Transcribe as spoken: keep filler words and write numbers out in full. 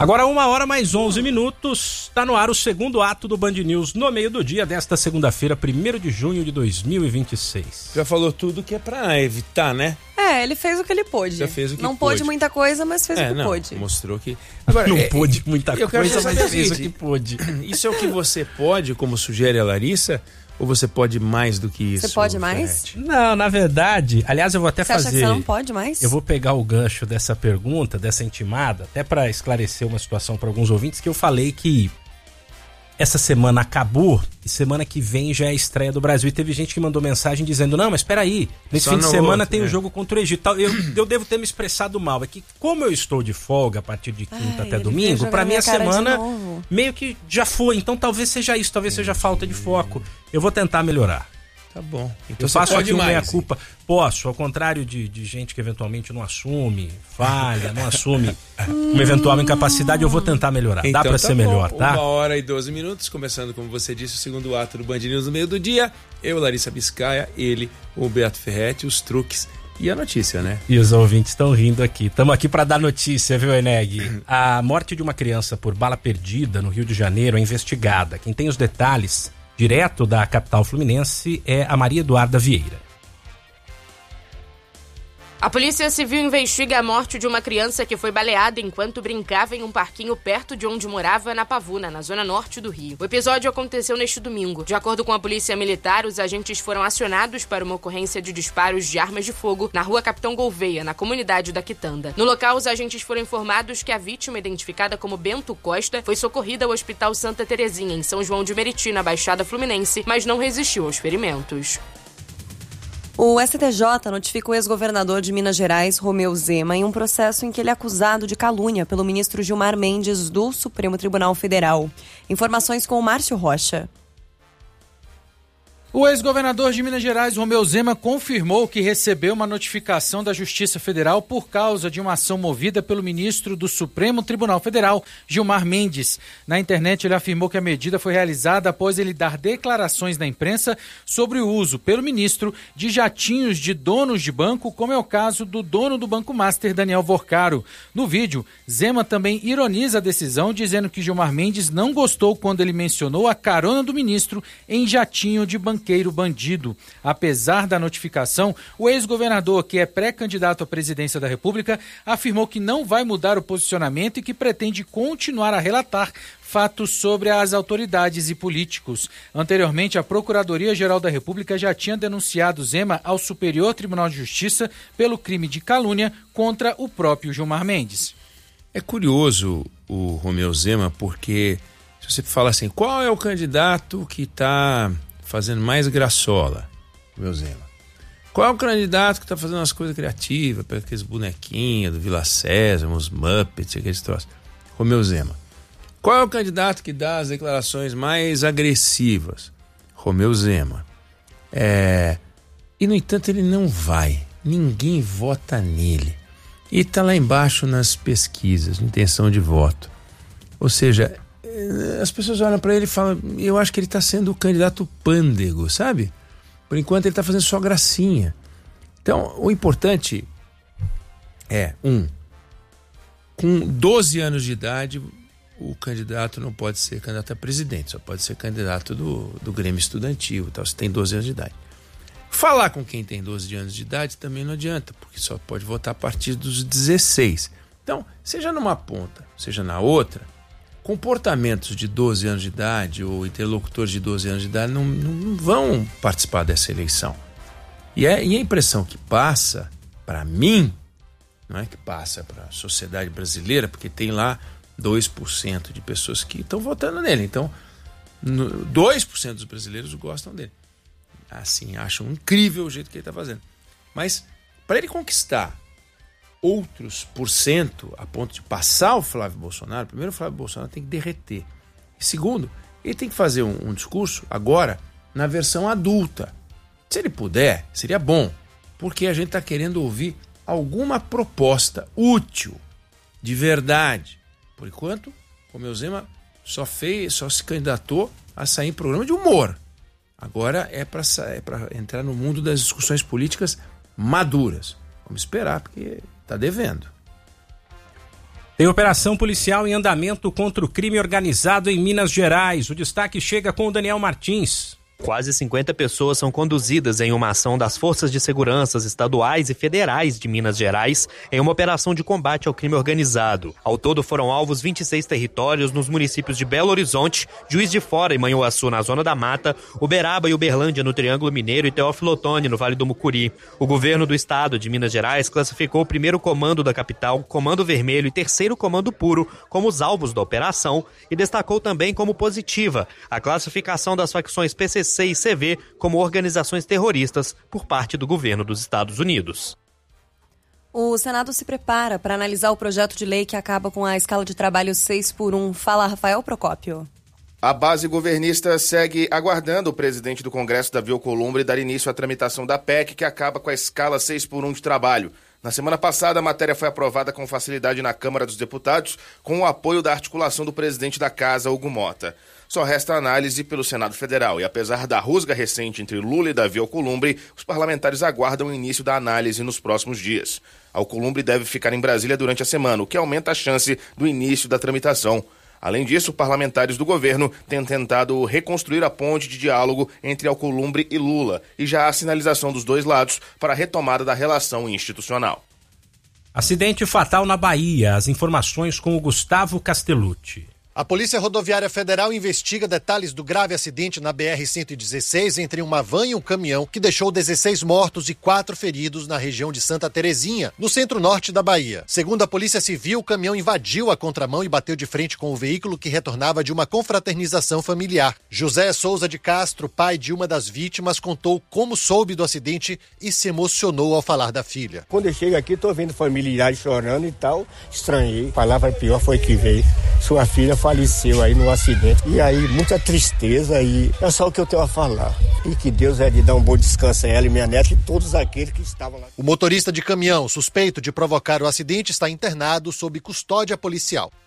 Agora uma hora mais onze minutos, tá no ar o segundo ato do Band News no meio do dia desta segunda-feira, primeiro de junho de dois mil e vinte e seis. Já falou tudo que é pra evitar, né? É, ele fez o que ele pôde. Já fez o que não pôde. pôde muita coisa, mas fez é, o que não, pôde. Mostrou que... Agora, não é, pôde muita coisa, mas fez o que pôde. Isso é o que você pode, como sugere a Larissa, ou você pode mais do que isso? Você pode mais? Ferretti? Não, na verdade, aliás, eu vou até você fazer... Você acha que você não pode mais? Eu vou pegar o gancho dessa pergunta, dessa intimada, até para esclarecer uma situação para alguns ouvintes, que eu falei que essa semana acabou e semana que vem já é a estreia do Brasil. E teve gente que mandou mensagem dizendo, não, mas espera aí, nesse Só fim de semana outro, tem o é. um jogo contra o Egito. Eu, eu devo ter me expressado mal. É que como eu estou de folga a partir de quinta Ai, até ele domingo, veio para mim a jogar minha cara de semana novo. meio que já foi. Então talvez seja isso, talvez seja falta de foco. Eu vou tentar melhorar. Tá bom. Então Eu você faço pode aqui uma mais, meia-culpa. Posso, ao contrário de, de gente que eventualmente não assume, falha, não assume uma eventual incapacidade, eu vou tentar melhorar. Então, Dá pra tá ser bom. melhor, tá? Uma hora e doze minutos, começando, como você disse, o segundo ato do Band News no meio do dia. Eu, Larissa Biscaia, ele, o Beto Ferretti, os truques e a notícia, né? E os ouvintes estão rindo aqui. Estamos aqui para dar notícia, viu, Eneg? A morte de uma criança por bala perdida no Rio de Janeiro é investigada. Quem tem os detalhes direto da capital fluminense é a Maria Eduarda Vieira. A Polícia Civil investiga a morte de uma criança que foi baleada enquanto brincava em um parquinho perto de onde morava, na Pavuna, na zona norte do Rio. O episódio aconteceu neste domingo. De acordo com a Polícia Militar, os agentes foram acionados para uma ocorrência de disparos de armas de fogo na rua Capitão Gouveia, na comunidade da Quitanda. No local, os agentes foram informados que a vítima, identificada como Bento Costa, foi socorrida ao Hospital Santa Terezinha, em São João de Meriti, na Baixada Fluminense, mas não resistiu aos ferimentos. O S T J notificou o ex-governador de Minas Gerais, Romeu Zema, em um processo em que ele é acusado de calúnia pelo ministro Gilmar Mendes do Supremo Tribunal Federal. Informações com o Márcio Rocha. O ex-governador de Minas Gerais, Romeu Zema, confirmou que recebeu uma notificação da Justiça Federal por causa de uma ação movida pelo ministro do Supremo Tribunal Federal, Gilmar Mendes. Na internet, ele afirmou que a medida foi realizada após ele dar declarações na imprensa sobre o uso pelo ministro de jatinhos de donos de banco, como é o caso do dono do Banco Master, Daniel Vorcaro. No vídeo, Zema também ironiza a decisão, dizendo que Gilmar Mendes não gostou quando ele mencionou a carona do ministro em jatinho de banco bandido. Apesar da notificação, o ex-governador, que é pré-candidato à presidência da República, afirmou que não vai mudar o posicionamento e que pretende continuar a relatar fatos sobre as autoridades e políticos. Anteriormente, a Procuradoria-Geral da República já tinha denunciado Zema ao Superior Tribunal de Justiça pelo crime de calúnia contra o próprio Gilmar Mendes. É curioso o Romeu Zema, porque se você fala assim, qual é o candidato que está fazendo mais graçola, meu Zema? Qual é o candidato que tá fazendo umas coisas criativas, pega aqueles bonequinhos do Vila César, os Muppets, aqueles troços? Romeu Zema. Qual é o candidato que dá as declarações mais agressivas? Romeu Zema. É... E, no entanto, ele não vai. Ninguém vota nele. E tá lá embaixo nas pesquisas, intenção de voto. Ou seja, as pessoas olham para ele e falam, eu acho que ele está sendo o candidato pândego, sabe? Por enquanto ele está fazendo só gracinha. Então, o importante é, um, com doze anos de idade, o candidato não pode ser candidato a presidente, só pode ser candidato do, do Grêmio Estudantil, então, se tem doze anos de idade. Falar com quem tem doze anos de idade também não adianta, porque só pode votar a partir dos dezesseis. Então, seja numa ponta, seja na outra, comportamentos de doze anos de idade ou interlocutores de doze anos de idade não, não vão participar dessa eleição. E, é, e a impressão que passa, para mim, não é que passa para a sociedade brasileira, porque tem lá dois por cento de pessoas que estão votando nele. Então, no, dois por cento dos brasileiros gostam dele. Assim, acham incrível o jeito que ele está fazendo. Mas, para ele conquistar outros por cento a ponto de passar o Flávio Bolsonaro, primeiro o Flávio Bolsonaro tem que derreter. E segundo, ele tem que fazer um, um discurso agora na versão adulta. Se ele puder, seria bom, porque a gente está querendo ouvir alguma proposta útil, de verdade. Por enquanto, o Romeu Zema só fez, só se candidatou a sair em programa de humor. Agora é para é para entrar no mundo das discussões políticas maduras. Vamos esperar, porque está devendo. Tem operação policial em andamento contra o crime organizado em Minas Gerais. O destaque chega com o Daniel Martins. Quase cinquenta pessoas são conduzidas em uma ação das Forças de Segurança estaduais e federais de Minas Gerais em uma operação de combate ao crime organizado. Ao todo foram alvos vinte e seis territórios nos municípios de Belo Horizonte, Juiz de Fora e Manhuaçu na Zona da Mata, Uberaba e Uberlândia no Triângulo Mineiro e Teófilo Otoni no Vale do Mucuri. O governo do estado de Minas Gerais classificou o primeiro comando da capital, Comando Vermelho e terceiro Comando Puro como os alvos da operação e destacou também como positiva a classificação das facções P C C e C V como organizações terroristas por parte do governo dos Estados Unidos. O Senado se prepara para analisar o projeto de lei que acaba com a escala de trabalho seis por um. Fala, Rafael Procópio. A base governista segue aguardando o presidente do Congresso, Davi Alcolumbre, dar início à tramitação da P E C que acaba com a escala seis por um de trabalho. Na semana passada, a matéria foi aprovada com facilidade na Câmara dos Deputados, com o apoio da articulação do presidente da Casa, Hugo Mota. Só resta análise pelo Senado Federal e, apesar da rusga recente entre Lula e Davi Alcolumbre, os parlamentares aguardam o início da análise nos próximos dias. Alcolumbre deve ficar em Brasília durante a semana, o que aumenta a chance do início da tramitação. Além disso, parlamentares do governo têm tentado reconstruir a ponte de diálogo entre Alcolumbre e Lula, e já há sinalização dos dois lados para a retomada da relação institucional. Acidente fatal na Bahia. As informações com o Gustavo Castellucci. A Polícia Rodoviária Federal investiga detalhes do grave acidente na B R cento e dezesseis entre uma van e um caminhão que deixou dezesseis mortos e quatro feridos na região de Santa Terezinha, no centro-norte da Bahia. Segundo a Polícia Civil, o caminhão invadiu a contramão e bateu de frente com o veículo que retornava de uma confraternização familiar. José Souza de Castro, pai de uma das vítimas, contou como soube do acidente e se emocionou ao falar da filha. Quando eu chego aqui, tô vendo familiares chorando e tal, estranhei. A palavra pior foi que veio. Sua filha faleceu aí no acidente. E aí, muita tristeza e é só o que eu tenho a falar. E que Deus é de dar um bom descanso a ela e minha neta e todos aqueles que estavam lá. O motorista de caminhão, suspeito de provocar o acidente, está internado sob custódia policial.